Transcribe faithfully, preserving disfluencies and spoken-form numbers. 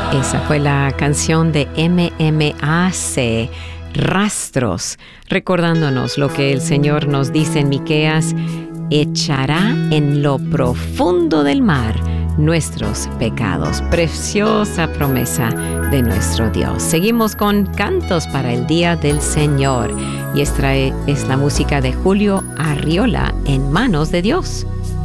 Esa fue la canción de M M A C, Rastros, recordándonos lo que el Señor nos dice en Miqueas: echará en lo profundo del mar nuestros pecados. Preciosa promesa de nuestro Dios. Seguimos con cantos para el Día del Señor, y esta es la música de Julio Arriola, En manos de Dios.